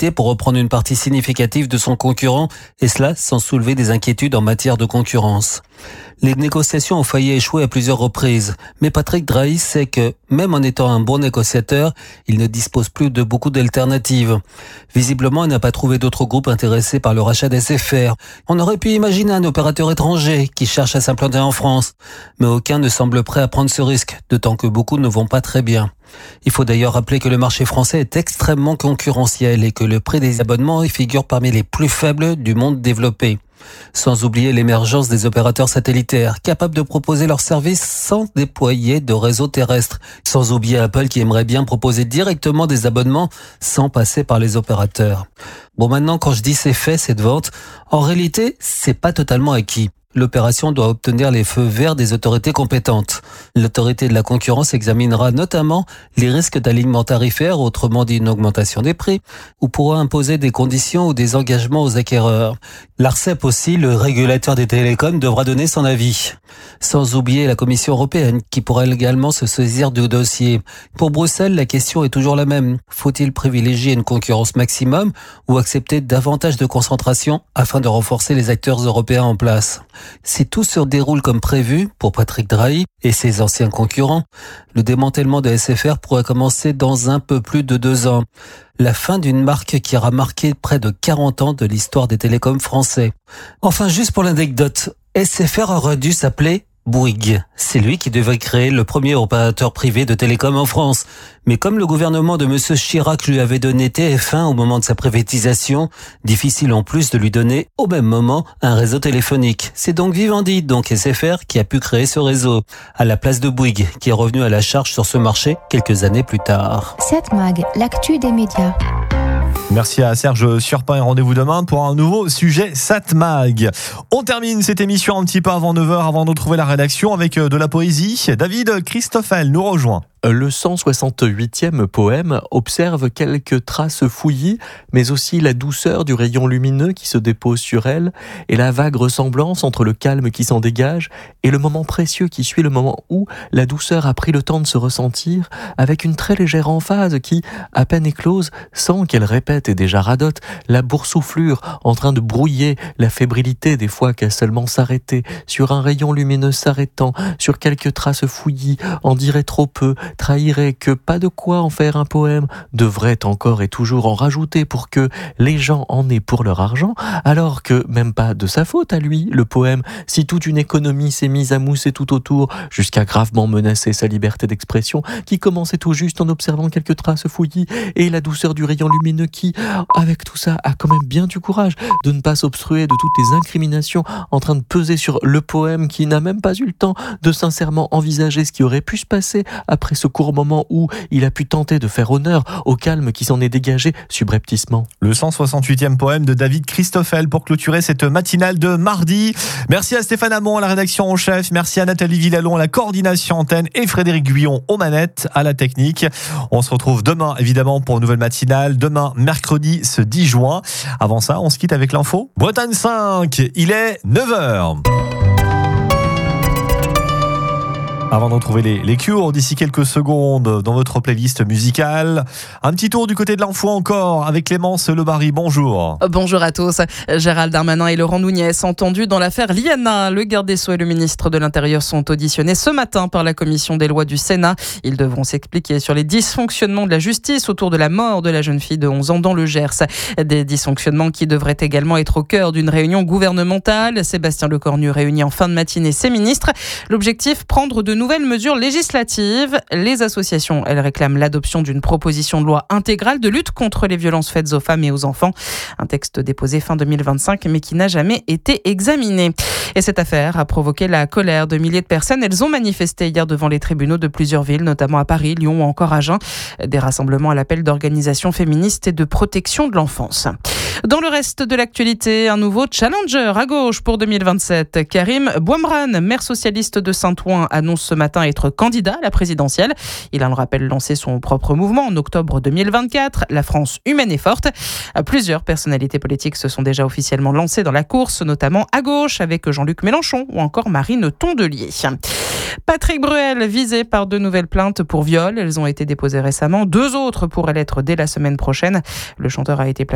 capacité pour reprendre une partie significative de son concurrent, et cela sans soulever des inquiétudes en matière de concurrence. Les négociations ont failli échouer à plusieurs reprises, mais Patrick Drahi sait que, même en étant un bon négociateur, il ne dispose plus de beaucoup d'alternatives. Visiblement, il n'a pas trouvé d'autres groupes intéressés par le rachat d'SFR. On aurait pu imaginer un opérateur étranger qui cherche à s'implanter en France, mais aucun ne semble prêt à prendre ce risque, d'autant que beaucoup ne vont pas très bien. Il faut d'ailleurs rappeler que le marché français est extrêmement concurrentiel et que le prix des abonnements y figure parmi les plus faibles du monde développé. Sans oublier l'émergence des opérateurs satellitaires, capables de proposer leurs services sans déployer de réseau terrestre. Sans oublier Apple qui aimerait bien proposer directement des abonnements sans passer par les opérateurs. Bon, maintenant, quand je dis c'est fait, cette vente, en réalité, c'est pas totalement acquis. L'opération doit obtenir les feux verts des autorités compétentes. L'autorité de la concurrence examinera notamment les risques d'alignement tarifaire, autrement dit une augmentation des prix, ou pourra imposer des conditions ou des engagements aux acquéreurs. L'ARCEP aussi, le régulateur des télécoms, devra donner son avis. Sans oublier la Commission européenne qui pourra également se saisir du dossier. Pour Bruxelles, la question est toujours la même. Faut-il privilégier une concurrence maximum ou accepter davantage de concentration afin de renforcer les acteurs européens en place ? Si tout se déroule comme prévu pour Patrick Drahi et ses anciens concurrents, le démantèlement de SFR pourrait commencer dans un peu plus de 2 ans. La fin d'une marque qui aura marqué près de 40 ans de l'histoire des télécoms français. Enfin, juste pour l'anecdote, SFR aurait dû s'appeler Bouygues. C'est lui qui devait créer le premier opérateur privé de télécom en France. Mais comme le gouvernement de M. Chirac lui avait donné TF1 au moment de sa privatisation, difficile en plus de lui donner au même moment un réseau téléphonique. C'est donc Vivendi, donc SFR, qui a pu créer ce réseau, à la place de Bouygues, qui est revenu à la charge sur ce marché quelques années plus tard. Satmag, l'actu des médias. Merci à Serge Surpin et rendez-vous demain pour un nouveau sujet Satmag. On termine cette émission un petit peu avant 9h avant de retrouver la rédaction avec de la poésie. David Christoffel nous rejoint. Le 168e poème observe quelques traces fouillis, mais aussi la douceur du rayon lumineux qui se dépose sur elle et la vague ressemblance entre le calme qui s'en dégage et le moment précieux qui suit le moment où la douceur a pris le temps de se ressentir avec une très légère emphase qui, à peine éclose, sans qu'elle répète et déjà radote, la boursouflure en train de brouiller la fébrilité des fois qu'à seulement s'arrêter sur un rayon lumineux s'arrêtant, sur quelques traces fouillis, en dirait trop peu, trahirait que pas de quoi en faire un poème, devrait encore et toujours en rajouter pour que les gens en aient pour leur argent, alors que même pas de sa faute à lui, le poème, si toute une économie s'est mise à mousser tout autour, jusqu'à gravement menacer sa liberté d'expression, qui commençait tout juste en observant quelques traces fouillis, et la douceur du rayon lumineux qui, avec tout ça, a quand même bien du courage de ne pas s'obstruer de toutes les incriminations en train de peser sur le poème qui n'a même pas eu le temps de sincèrement envisager ce qui aurait pu se passer après ce court moment où il a pu tenter de faire honneur au calme qui s'en est dégagé subrepticement. Le 168e poème de David Christoffel pour clôturer cette matinale de mardi. Merci à Stéphane Hamon à la rédaction en chef, merci à Nathalie Villalon à la coordination antenne et Frédéric Guyon aux manettes à la technique. On se retrouve demain évidemment pour une nouvelle matinale, demain mercredi ce 10 juin. Avant ça, on se quitte avec l'info. Bretagne 5, il est 9h. Avant de retrouver les cures d'ici quelques secondes dans votre playlist musicale, un petit tour du côté de l'info encore avec Clémence Lebary. Bonjour. Bonjour à tous. Gérald Darmanin et Laurent Nunez entendus dans l'affaire Liana. Le garde des Sceaux et le ministre de l'Intérieur sont auditionnés ce matin par la commission des lois du Sénat. Ils devront s'expliquer sur les dysfonctionnements de la justice autour de la mort de la jeune fille de 11 ans dans le Gers. Des dysfonctionnements qui devraient également être au cœur d'une réunion gouvernementale. Sébastien Lecornu réunit en fin de matinée ses ministres. L'objectif, prendre de nouvelles mesures législatives. Les associations, elles réclament l'adoption d'une proposition de loi intégrale de lutte contre les violences faites aux femmes et aux enfants. Un texte déposé fin 2025 mais qui n'a jamais été examiné. Et cette affaire a provoqué la colère de milliers de personnes. Elles ont manifesté hier devant les tribunaux de plusieurs villes, notamment à Paris, Lyon ou encore à Agen. Des rassemblements à l'appel d'organisations féministes et de protection de l'enfance. Dans le reste de l'actualité, un nouveau challenger à gauche pour 2027. Karim Bouamrane, maire socialiste de Saint-Ouen, annonce ce matin être candidat à la présidentielle. Il a, le rappel, lancé son propre mouvement en octobre 2024, La France humaine et forte. Plusieurs personnalités politiques se sont déjà officiellement lancées dans la course, notamment à gauche avec Jean-Luc Mélenchon ou encore Marine Tondelier. Patrick Bruel, visé par 2 nouvelles plaintes pour viol. Elles ont été déposées récemment. 2 autres pourraient l'être dès la semaine prochaine. Le chanteur a été